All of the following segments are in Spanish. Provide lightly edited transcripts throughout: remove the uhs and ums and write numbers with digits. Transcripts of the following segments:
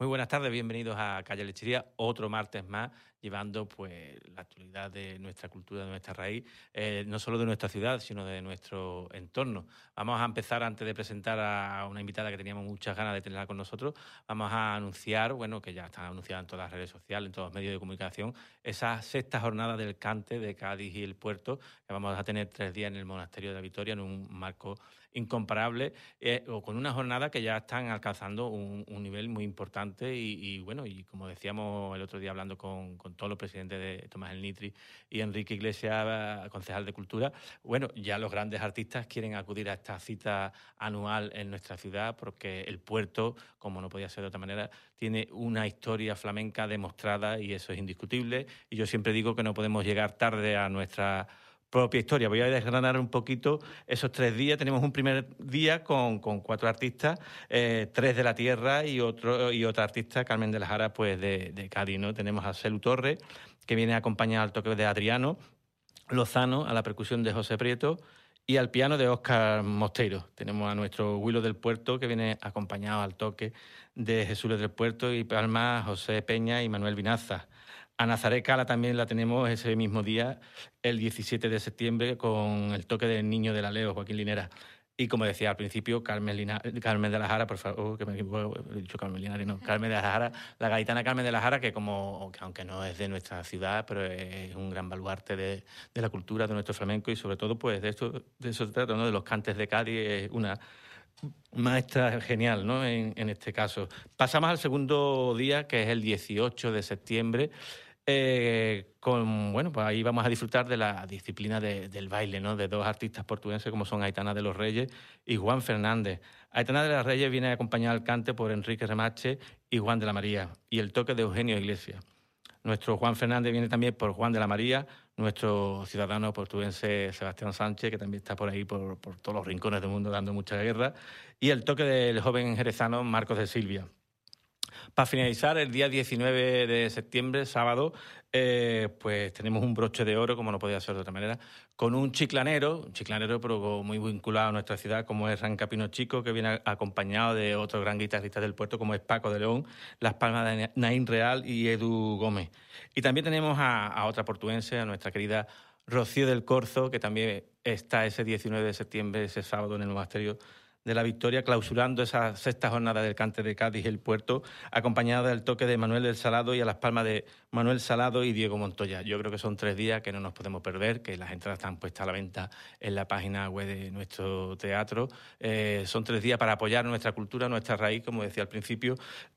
Muy buenas tardes, bienvenidos a Calle Lechería, otro martes más, llevando pues la actualidad de nuestra cultura, de nuestra raíz, no solo de nuestra ciudad, sino de nuestro entorno. Vamos a empezar, antes de presentar a una invitada que teníamos muchas ganas de tenerla con nosotros, vamos a anunciar, bueno, que ya está anunciada en todas las redes sociales, en todos los medios de comunicación, esa sexta jornada del cante de Cádiz y el Puerto, que vamos a tener 3 días en el Monasterio de la Victoria, en un marco incomparable, o con una jornada que ya están alcanzando un nivel muy importante y bueno, y como decíamos el otro día hablando con todos los presidentes de Tomás el Nitri y Enrique Iglesias, concejal de Cultura, bueno, ya los grandes artistas quieren acudir a esta cita anual en nuestra ciudad porque el puerto, como no podía ser de otra manera, tiene una historia flamenca demostrada y eso es indiscutible, y yo siempre digo que no podemos llegar tarde a nuestra propia historia. Voy a desgranar un poquito esos 3 días. Tenemos un primer día con 4 artistas, 3 de la tierra y otra artista, Carmen de la Jara, pues de Cádiz, ¿no? Tenemos a Celu Torres, que viene acompañado al toque de Adriano Lozano, a la percusión de José Prieto y al piano de Óscar Mosteiro. Tenemos a nuestro Huilo del Puerto, que viene acompañado al toque de Jesús del Puerto y Palma, José Peña y Manuel Vinaza. A Nazaret Cala también la tenemos ese mismo día, el 17 de septiembre, con el toque del Niño de la Leo, Joaquín Linera. Y como decía al principio, Carmen de la Jara, por favor, que me equivoco, he dicho Carmen Linares, no, Carmen de la Jara, la gaitana Carmen de la Jara, que aunque no es de nuestra ciudad, pero es un gran baluarte de la cultura, de nuestro flamenco, y sobre todo pues de eso se trata, ¿no? De los cantes de Cádiz, es una maestra genial, ¿no? En este caso. Pasamos al segundo día, que es el 18 de septiembre, bueno, pues ahí vamos a disfrutar de la disciplina del baile, ¿no? De 2 artistas portugueses como son Aitana de los Reyes y Juan Fernández. Aitana de los Reyes viene acompañada al cante por Enrique Remache y Juan de la María, y el toque de Eugenio Iglesias. Nuestro Juan Fernández viene también por Juan de la María, nuestro ciudadano portuguese Sebastián Sánchez, que también está por ahí, por todos los rincones del mundo dando mucha guerra, y el toque del joven jerezano Marcos de Silvia. Para finalizar, el día 19 de septiembre, sábado, pues tenemos un broche de oro, como no podía ser de otra manera, con un chiclanero pero muy vinculado a nuestra ciudad, como es Rancapino Chico, que viene acompañado de otro gran guitarrista del puerto, como es Paco de León, Las Palmas de Naín Real y Edu Gómez. Y también tenemos a otra portuense, a nuestra querida Rocío del Corzo, que también está ese 19 de septiembre, ese sábado, en el Monasterio de la Victoria, clausurando esa sexta jornada del cante de Cádiz y el Puerto, acompañada del toque de Manuel del Salado y a las palmas de Manuel Salado y Diego Montoya. Yo creo que son 3 días que no nos podemos perder, que las entradas están puestas a la venta en la página web de nuestro teatro. Son 3 días para apoyar nuestra cultura, nuestra raíz, como decía al principio.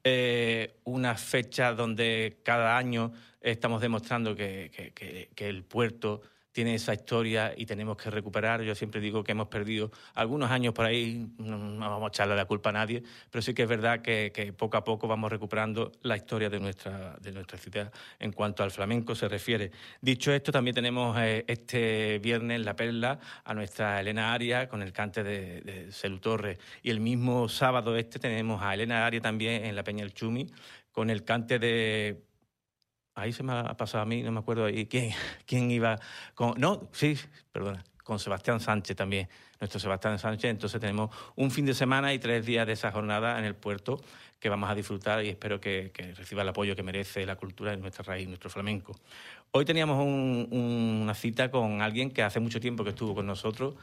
Una fecha donde cada año estamos demostrando que el puerto tiene esa historia y tenemos que recuperar. Yo siempre digo que hemos perdido algunos años por ahí, no vamos a echarle la culpa a nadie, pero sí que es verdad que poco a poco vamos recuperando la historia de nuestra ciudad en cuanto al flamenco se refiere. Dicho esto, también tenemos este viernes La Perla a nuestra Elena Aria con el cante de Celu Torres, y el mismo sábado tenemos a Elena Aria también en la Peña El Chumi con el cante de... Ahí se me ha pasado a mí, no me acuerdo ahí quién iba con... No, sí, perdona, con Sebastián Sánchez también, nuestro Sebastián Sánchez. Entonces tenemos un fin de semana y 3 días de esa jornada en el puerto que vamos a disfrutar, y espero que reciba el apoyo que merece la cultura de nuestra raíz, nuestro flamenco. Hoy teníamos una cita con alguien que hace mucho tiempo que estuvo con nosotros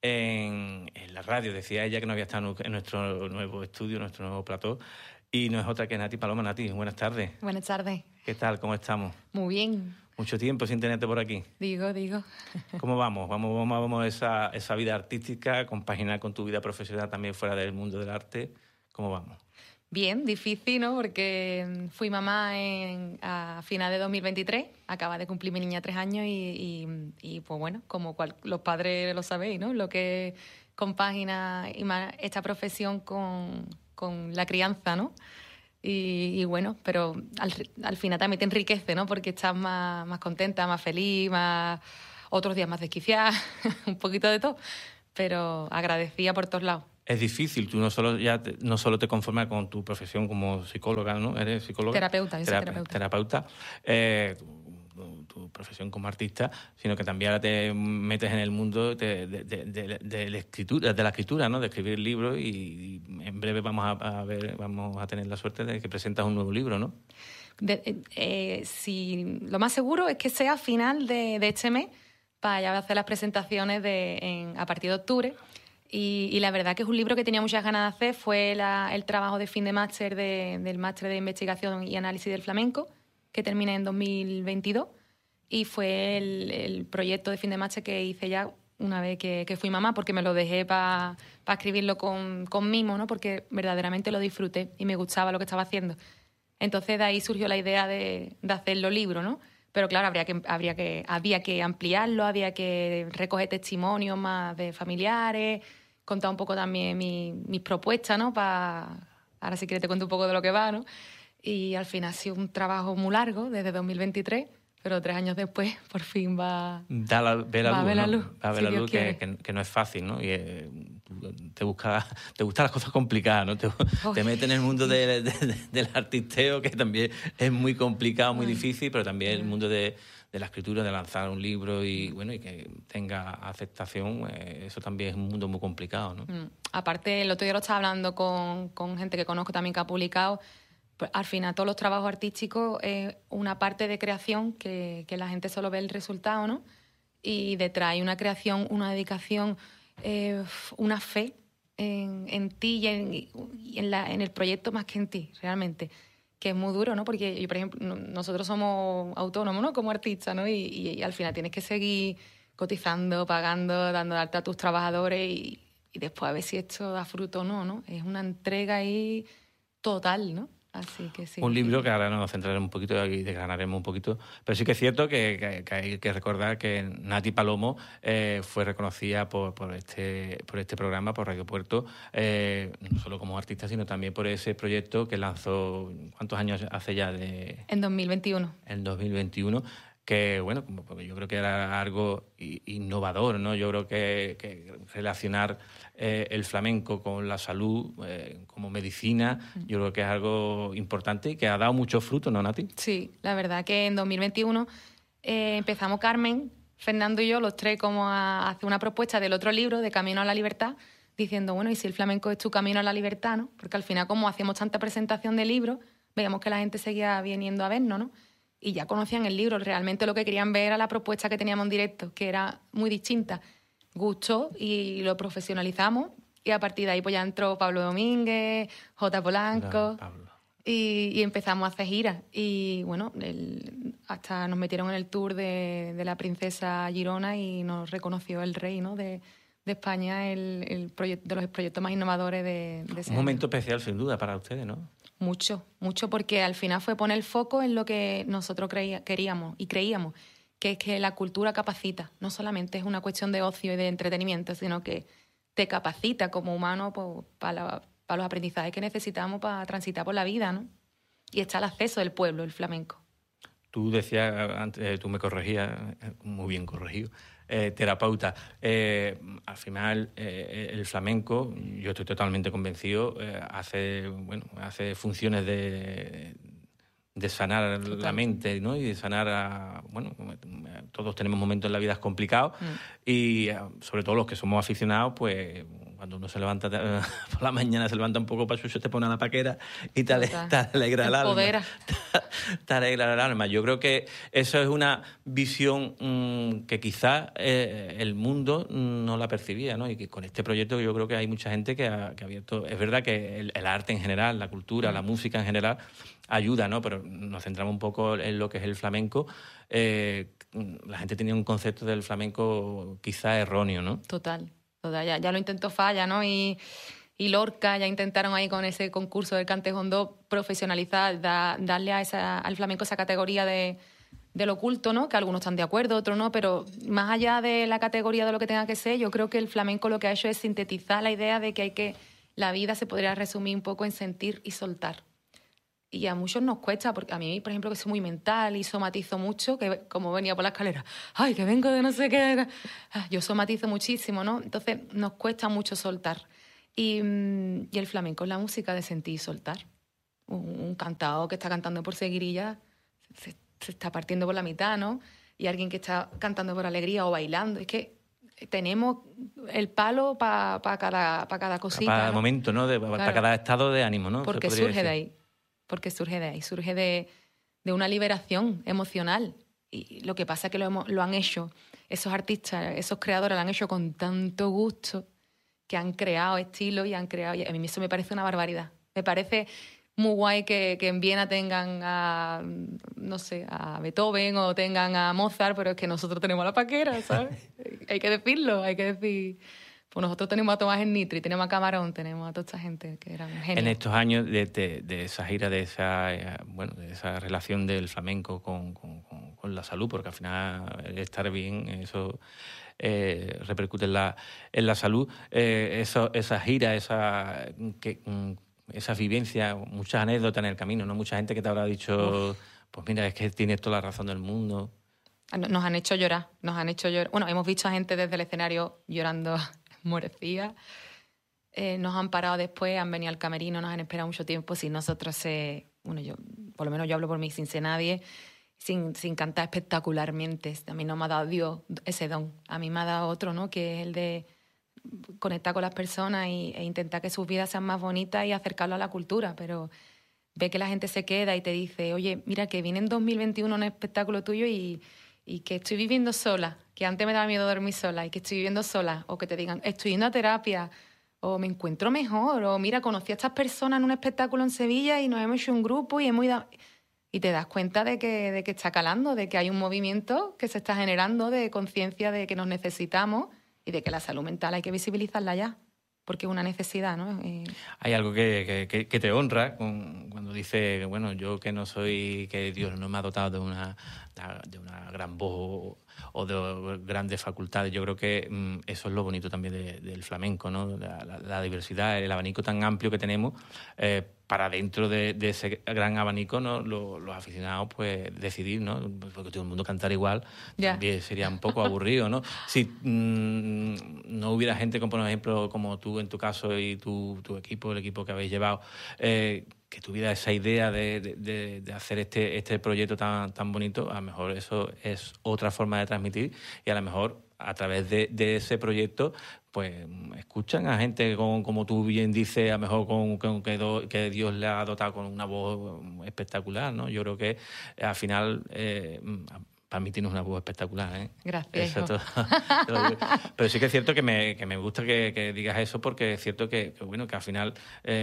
en la radio. Decía ella que no había estado en nuestro nuevo estudio, nuestro nuevo plató, y no es otra que Nati Paloma. Nati, buenas tardes. Buenas tardes. ¿Qué tal? ¿Cómo estamos? Muy bien. Mucho tiempo sin tenerte por aquí. Digo. ¿Cómo vamos? Vamos esa vida artística, compaginar con tu vida profesional también fuera del mundo del arte. ¿Cómo vamos? Bien, difícil, ¿no? Porque fui mamá a finales de 2023, acaba de cumplir mi niña 3 años y pues bueno, como los padres lo sabéis, ¿no? Lo que compagina esta profesión con la crianza, ¿no? Y bueno, pero al final también te enriquece, ¿no? Porque estás más contenta, más feliz, otros días más desquiciada, un poquito de todo, pero agradecida por todos lados. Es difícil, tú no solo te conformas con tu profesión como psicóloga, ¿no? Eres psicóloga. Terapeuta, yo soy terapeuta. Terapeuta. tu profesión como artista, sino que también ahora te metes en el mundo de la escritura, ¿no? De escribir libros y en breve vamos a tener la suerte de que presentas un nuevo libro, ¿no? Si, lo más seguro es que sea a final de este mes, para ya hacer las presentaciones a partir de octubre. Y la verdad que es un libro que tenía muchas ganas de hacer. Fue el trabajo de fin de máster del máster de investigación y análisis del flamenco, que terminé en 2022. Y fue el proyecto de fin de máster que hice ya una vez que fui mamá, porque me lo dejé para escribirlo con mimo, ¿no? Porque verdaderamente lo disfruté y me gustaba lo que estaba haciendo. Entonces de ahí surgió la idea de hacerlo libro, ¿no? Pero claro, había que ampliarlo, había que recoger testimonios más de familiares, contar un poco también mis propuestas, ¿no? Ahora si quieres te cuento un poco de lo que va, ¿no? Y al final ha sido un trabajo muy largo, desde 2023, pero 3 años después por fin va a ver la luz, que no es fácil, ¿no? Y te gustan las cosas complicadas, ¿no? Te metes en el mundo del artisteo, que también es muy complicado, muy difícil, pero también el mundo de la escritura, de lanzar un libro y bueno, y que tenga aceptación, eso también es un mundo muy complicado, ¿no? Aparte, el otro día lo estaba hablando con gente que conozco también que ha publicado. Pues, al final, todos los trabajos artísticos es una parte de creación que la gente solo ve el resultado, ¿no? Y detrás hay una creación, una dedicación, una fe en ti y en el proyecto más que en ti, realmente. Que es muy duro, ¿no? Porque yo, por ejemplo, nosotros somos autónomos, ¿no? Como artistas, ¿no? Y al final tienes que seguir cotizando, pagando, dando de alta a tus trabajadores y después a ver si esto da fruto o no, ¿no? Es una entrega ahí total, ¿no? Así que sí. Un libro que ahora nos centraremos un poquito y desgranaremos un poquito, pero sí que es cierto que hay que recordar que Nati Palomo fue reconocida por este programa, por Radio Puerto, no solo como artista, sino también por ese proyecto que lanzó, ¿cuántos años hace ya? En 2021. En 2021, que bueno, porque yo creo que era algo innovador, ¿no? Yo creo que relacionar el flamenco con la salud como medicina, yo creo que es algo importante y que ha dado mucho fruto, ¿no, Nati? Sí, la verdad que en 2021 empezamos Carmen, Fernando y yo, los tres, como a hacer una propuesta del otro libro, de Camino a la Libertad, diciendo, bueno, ¿y si el flamenco es tu camino a la libertad, no? Porque al final, como hacíamos tanta presentación de libros, veíamos que la gente seguía viniendo a vernos, ¿no? Y ya conocían el libro. Realmente lo que querían ver era la propuesta que teníamos en directo, que era muy distinta. Gustó y lo profesionalizamos. Y a partir de ahí pues ya entró Pablo Domínguez, J. Polanco. Y empezamos a hacer giras. Y bueno, hasta nos metieron en el tour de la princesa Girona y nos reconoció el rey, ¿no? de España, de los proyectos más innovadores de ese Un momento especial, sin duda, para ustedes, ¿no? Mucho, porque al final fue poner el foco en lo que nosotros queríamos y creíamos, que es que la cultura capacita. No solamente es una cuestión de ocio y de entretenimiento, sino que te capacita como humano pues, para los aprendizajes que necesitamos para transitar por la vida, ¿no? Y está el acceso del pueblo, el flamenco. Tú decías antes, tú me corregías, muy bien corregido, terapeuta. Al final, el flamenco, yo estoy totalmente convencido, hace funciones de sanar la mente, ¿no? Y de sanar todos tenemos momentos en la vida complicados y sobre todo los que somos aficionados, pues cuando uno se levanta por la mañana, se levanta un poco pachucho, te pone a la paquera y te alegra el alma. Te alegra el alma. Yo creo que eso es una visión que quizás el mundo no la percibía, ¿no? Y que con este proyecto yo creo que hay mucha gente que ha abierto... Es verdad que el arte en general, la cultura, la música en general ayuda, ¿no? Pero nos centramos un poco en lo que es el flamenco. La gente tenía un concepto del flamenco quizás erróneo, ¿no? Total. Ya lo intentó Falla, ¿no? Y Lorca ya intentaron ahí con ese concurso del Cante Hondo profesionalizar, darle al flamenco esa categoría del oculto, ¿no? Que algunos están de acuerdo, otros no, pero más allá de la categoría de lo que tenga que ser, yo creo que el flamenco lo que ha hecho es sintetizar la idea de que la vida se podría resumir un poco en sentir y soltar. Y a muchos nos cuesta, porque a mí, por ejemplo, que soy muy mental y somatizo mucho, que como venía por la escalera, ¡ay, que vengo de no sé qué! Yo somatizo muchísimo, ¿no? Entonces nos cuesta mucho soltar. Y el flamenco es la música de sentir y soltar. Un cantao que está cantando por seguirilla se está partiendo por la mitad, ¿no? y alguien que está cantando por alegría o bailando. Es que tenemos el palo para cada cosita. Para el ¿no? momento, ¿no? Para cada estado de ánimo, ¿no? Porque surge de ahí. Porque surge de ahí. Surge de una liberación emocional. Y lo que pasa es que lo han hecho, esos artistas, esos creadores lo han hecho con tanto gusto que han creado estilos y han creado... Y a mí eso me parece una barbaridad. Me parece muy guay que en Viena tengan a, no sé, a Beethoven o tengan a Mozart, pero es que nosotros tenemos a la Paquera, ¿sabes? Hay que decirlo, hay que decir... Pues nosotros tenemos a Tomás Nitri, tenemos a Camarón, tenemos a toda esta gente que eran genios. En estos años de esa gira, de esa relación del flamenco con la salud, porque al final estar bien, eso repercute en la salud, esa gira, esa vivencia, muchas anécdotas en el camino, ¿no? Mucha gente que te habrá dicho, pues mira, es que tienes toda la razón del mundo. Nos han hecho llorar. Bueno, hemos visto a gente desde el escenario llorando morecía. Nos han parado después, han venido al camerino, nos han esperado mucho tiempo. Sin nosotros, yo, por lo menos yo hablo por mí, sin ser nadie, sin cantar espectacularmente. A mí no me ha dado Dios ese don. A mí me ha dado otro, ¿no? Que es el de conectar con las personas e intentar que sus vidas sean más bonitas y acercarlo a la cultura. Pero ve que la gente se queda y te dice, oye, mira, que viene en 2021 un espectáculo tuyo y que estoy viviendo sola, que antes me daba miedo dormir sola y que estoy viviendo sola, o que te digan, estoy yendo a terapia, o me encuentro mejor, o mira, conocí a estas personas en un espectáculo en Sevilla y nos hemos hecho un grupo y te das cuenta de que está calando, de que hay un movimiento que se está generando de conciencia de que nos necesitamos y de que la salud mental hay que visibilizarla ya, porque es una necesidad, ¿no? Hay algo que te honra cuando dice, bueno, yo que no soy, que Dios no me ha dotado de una gran voz o de grandes facultades. Yo creo que eso es lo bonito también del flamenco, ¿no? La diversidad, el abanico tan amplio que tenemos, para dentro de ese gran abanico, ¿no? Los aficionados, pues, decidir, ¿no? Porque todo el mundo cantar igual, también sería un poco aburrido, ¿no? Si no hubiera gente, como por ejemplo, como tú en tu caso y tu equipo, el equipo que habéis llevado, que tuviera esa idea de hacer este proyecto tan bonito, a lo mejor eso es otra forma de transmitir y a lo mejor a través de ese proyecto pues escuchan a gente como tú bien dices, a lo mejor que Dios le ha dotado con una voz espectacular, ¿no? Yo creo que al final para mí tienes una voz espectacular, ¿eh? Gracias. Eso te lo digo. Pero sí que es cierto que me gusta que digas eso, porque es cierto que al final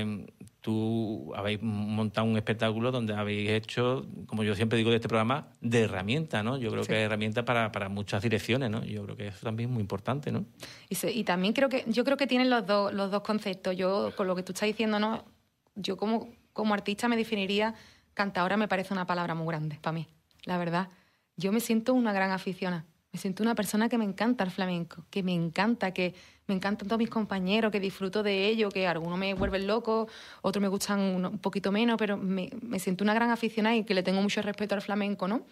tú habéis montado un espectáculo donde habéis hecho, como yo siempre digo de este programa, de herramienta, ¿no? Yo creo que es herramienta para muchas direcciones, ¿no? Yo creo que eso también es muy importante, ¿no? Y también yo creo que tienen los dos conceptos. Yo, con lo que tú estás diciendo, ¿no? Yo como artista me definiría, cantadora me parece una palabra muy grande para mí, la verdad. Yo me siento una gran aficionada. Me siento una persona que me encanta el flamenco, que me encantan todos mis compañeros, que disfruto de ello, que algunos me vuelven loco, otros me gustan un poquito menos, pero me siento una gran aficionada y que le tengo mucho respeto al flamenco, ¿no?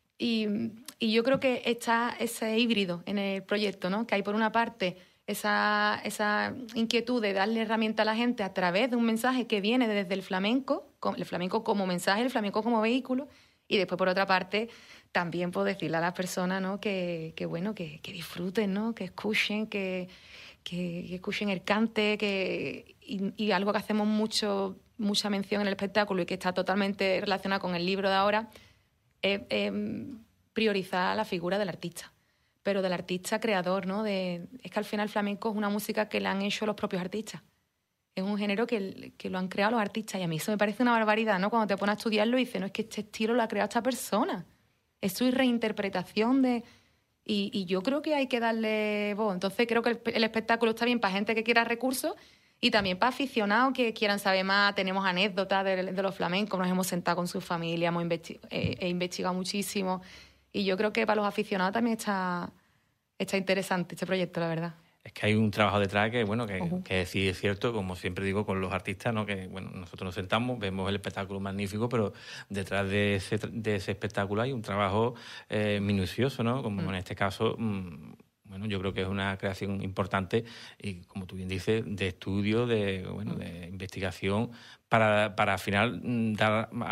Y yo creo que está ese híbrido en el proyecto, ¿no? Que hay por una parte esa inquietud de darle herramienta a la gente a través de un mensaje que viene desde el flamenco como mensaje, el flamenco como vehículo, y después por otra parte también puedo decirle a las personas, ¿no? que disfruten, ¿no? Que escuchen, que escuchen el cante, y algo que hacemos mucha mención en el espectáculo y que está totalmente relacionado con el libro de ahora, es priorizar la figura del artista, pero del artista creador, ¿no? Es que al final el flamenco es una música que le han hecho los propios artistas. Es un género que lo han creado los artistas, y a mí eso me parece una barbaridad, ¿no? Cuando te pones a estudiarlo y dices, no, es que este estilo lo ha creado esta persona. Es su reinterpretación de... Y yo creo que hay que darle voz. Entonces creo que el espectáculo está bien para gente que quiera recursos y también para aficionados que quieran saber más. Tenemos anécdotas de los flamencos, nos hemos sentado con su familia, he investigado muchísimo. Y yo creo que para los aficionados también está interesante este proyecto, la verdad. Es que hay un trabajo detrás que sí es cierto, como siempre digo con los artistas, ¿no? Que nosotros nos sentamos, vemos el espectáculo magnífico, pero detrás de ese espectáculo hay un trabajo minucioso, ¿no? Como en este caso, yo creo que es una creación importante y, como tú bien dices, de estudio, de investigación, para al final dar